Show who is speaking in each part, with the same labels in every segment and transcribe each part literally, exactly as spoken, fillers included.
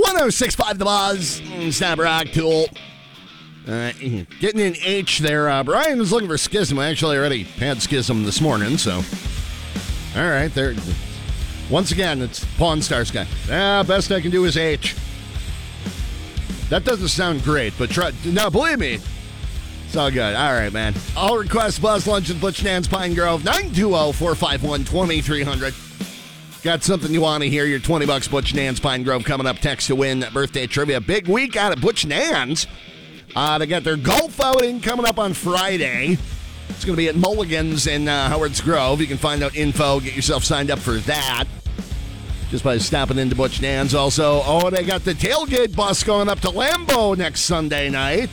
Speaker 1: one oh six point five The Buzz. Snap Rock Tool. Uh, getting an H there. Uh, Brian was looking for Schism. I actually already had Schism this morning, so. All right, there. Once again, it's Pawn Stars guy. Ah, best I can do is H. That doesn't sound great, but try. No, believe me, it's all good. All right, man. All requests Buzz Lunch at Butch Nan's Pine Grove. nine two zero, four five one, two three zero zero. Got something you want to hear? Your twenty bucks Butch Nan's Pine Grove coming up. Text to win birthday trivia. Big week out of Butch Nan's. Uh, they got their golf outing coming up on Friday. It's going to be at Mulligan's in uh, Howard's Grove. You can find out info, get yourself signed up for that just by stopping into Butch Nan's. Also, oh, they got the tailgate bus going up to Lambeau next Sunday night.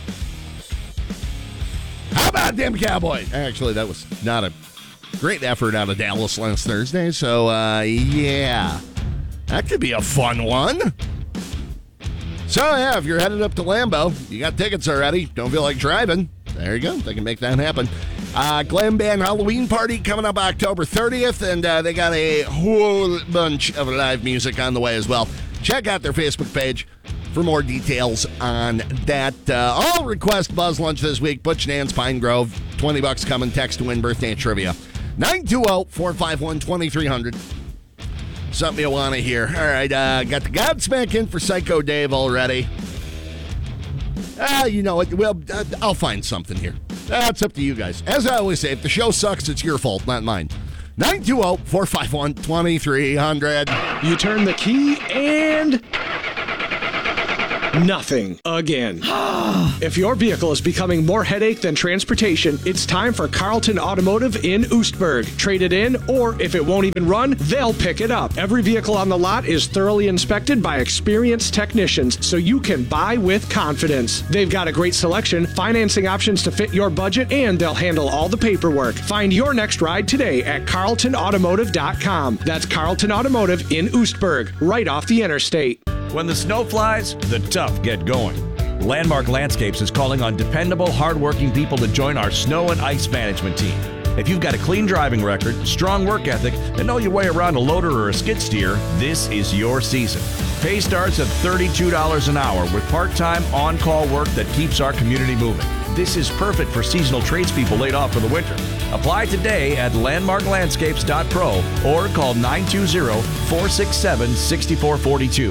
Speaker 1: How about them Cowboys? Actually, that was not a great effort out of Dallas last Thursday, so, uh, yeah. That could be a fun one. So, yeah, if you're headed up to Lambeau, you got tickets already, don't feel like driving, there you go. They can make that happen. Uh, Glam Band Halloween Party coming up October thirtieth, and uh, they got a whole bunch of live music on the way as well. Check out their Facebook page for more details on that. Uh, all request Buzz Lunch this week. Butch Nan's Pine Grove. twenty bucks coming. Text to win birthday trivia. nine two zero, four five one, two three zero zero. Something you want to hear. All right, uh, got the Godsmack in for Psycho Dave already. Ah, uh, you know what? Well, uh, I'll find something here. That's uh, up to you guys. As I always say, if the show sucks, it's your fault, not mine. nine two zero, four five one, two three zero zero.
Speaker 2: You turn the key and... nothing again. If your vehicle is becoming more headache than transportation, it's time for Carlton Automotive in Oostburg. Trade it in, or if it won't even run, they'll pick it up. Every vehicle on the lot is thoroughly inspected by experienced technicians, so you can buy with confidence. They've got a great selection, financing options to fit your budget, and they'll handle all the paperwork. Find your next ride today at carlton automotive dot com. That's Carlton Automotive in Oostburg, right off the interstate.
Speaker 3: When the snow flies, the tough get going. Landmark Landscapes is calling on dependable, hardworking people to join our snow and ice management team. If you've got a clean driving record, strong work ethic, and know your way around a loader or a skid steer, this is your season. Pay starts at thirty-two dollars an hour with part-time, on-call work that keeps our community moving. This is perfect for seasonal tradespeople laid off for the winter. Apply today at landmark landscapes dot pro or call nine two zero, four six seven, six four four two.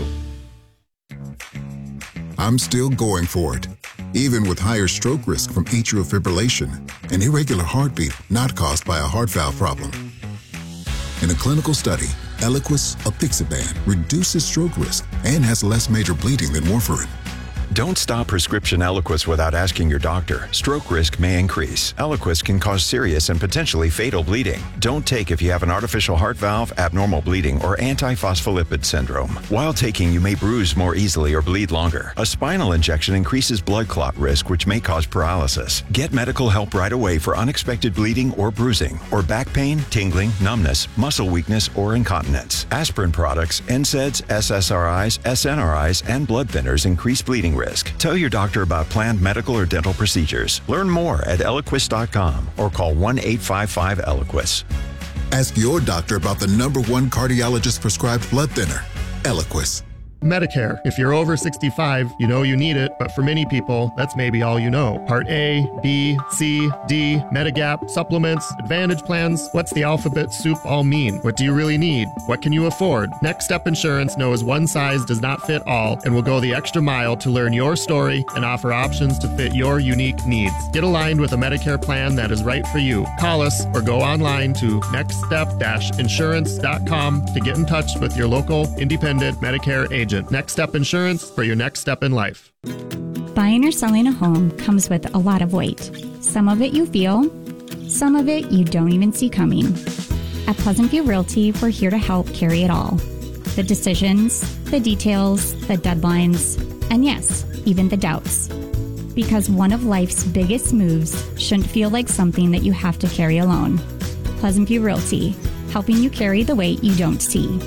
Speaker 4: I'm still going for it, even with higher stroke risk from atrial fibrillation, an irregular heartbeat not caused by a heart valve problem. In a clinical study, Eliquis apixaban reduces stroke risk and has less major bleeding than warfarin.
Speaker 5: Don't stop prescription Eliquis without asking your doctor. Stroke risk may increase. Eliquis can cause serious and potentially fatal bleeding. Don't take if you have an artificial heart valve, abnormal bleeding, or antiphospholipid syndrome. While taking, you may bruise more easily or bleed longer. A spinal injection increases blood clot risk, which may cause paralysis. Get medical help right away for unexpected bleeding or bruising, or back pain, tingling, numbness, muscle weakness, or incontinence. Aspirin products, N SAIDs, S S R Is, S N R Is, and blood thinners increase bleeding risk. Tell your doctor about planned medical or dental procedures. Learn more at eliquis dot com or call one eight five five Eliquis.
Speaker 4: Ask your doctor about the number one cardiologist prescribed blood thinner, Eliquis.
Speaker 6: Medicare. If you're over sixty-five, you know you need it, but for many people, that's maybe all you know. Part A, B, C, D, Medigap, supplements, Advantage plans. What's the alphabet soup all mean? What do you really need? What can you afford? Next Step Insurance knows one size does not fit all and will go the extra mile to learn your story and offer options to fit your unique needs. Get aligned with a Medicare plan that is right for you. Call us or go online to next step insurance dot com to get in touch with your local independent Medicare agent. Next Step Insurance for your next step in life.
Speaker 7: Buying or selling a home comes with a lot of weight. Some of it you feel, some of it you don't even see coming. At Pleasant View Realty, we're here to help carry it all. The decisions, the details, the deadlines, and yes, even the doubts. Because one of life's biggest moves shouldn't feel like something that you have to carry alone. Pleasant View Realty, helping you carry the weight you don't see.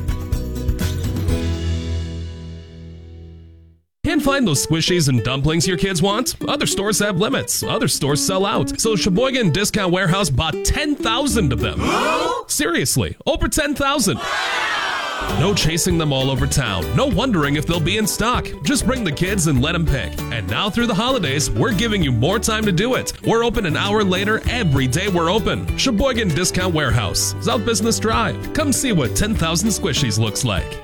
Speaker 8: Can't find those squishies and dumplings your kids want? Other stores have limits. Other stores sell out. So Sheboygan Discount Warehouse bought ten thousand of them. Seriously, over ten thousand. No chasing them all over town. No wondering if they'll be in stock. Just bring the kids and let them pick. And now through the holidays, we're giving you more time to do it. We're open an hour later every day we're open. Sheboygan Discount Warehouse, South Business Drive. Come see what ten thousand Squishies looks like.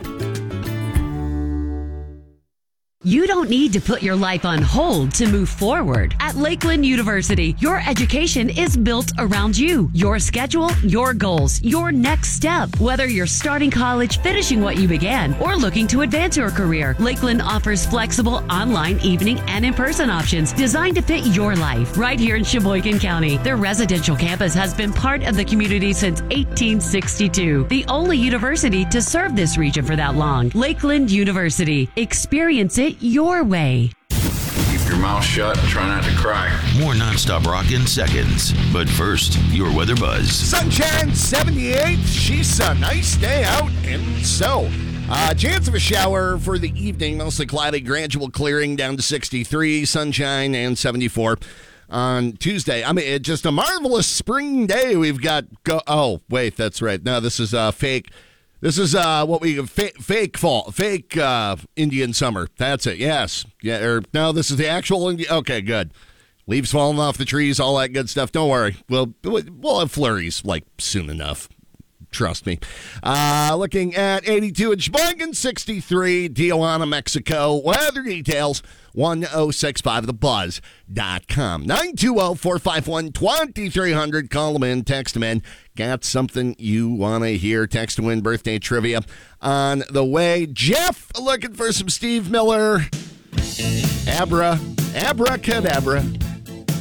Speaker 9: You don't need to put your life on hold to move forward. At Lakeland University, your education is built around you, your schedule, your goals, your next step. Whether you're starting college, finishing what you began, or looking to advance your career, Lakeland offers flexible online, evening, and in-person options designed to fit your life right here in Sheboygan County. Their residential campus has been part of the community since eighteen sixty-two, the only university to serve this region for that long. Lakeland University. Experience it your way.
Speaker 10: Keep your mouth shut and try not to cry.
Speaker 11: More nonstop rock in seconds. But first, your weather buzz.
Speaker 1: Sunshine, seventy-eight. She's a nice day out. And so, uh, chance of a shower for the evening. Mostly cloudy, gradual clearing down to sixty-three. Sunshine and seventy-four on Tuesday. I mean, it's just a marvelous spring day. We've got, go- oh, wait, that's right. No, this is uh, fake. This is uh, what we fake, fake fall, fake uh, Indian summer. That's it. Yes. Yeah. Or no, this is the actual Indian. Okay, good. Leaves falling off the trees, all that good stuff. Don't worry. We'll we'll have flurries like soon enough. Trust me. Uh, looking at eighty-two in Sheboygan, sixty-three, Tijuana, Mexico. Weather details, one oh six five the buzz dot com. nine two zero, four five one, two three zero zero. Call them in, text them in. Got something you want to hear. Text to win birthday trivia on the way. Jeff, looking for some Steve Miller. Abra, abracadabra.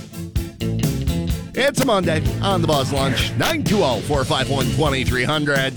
Speaker 1: It's a Monday on the Buzz Lunch. nine two zero, four five one, two three zero zero.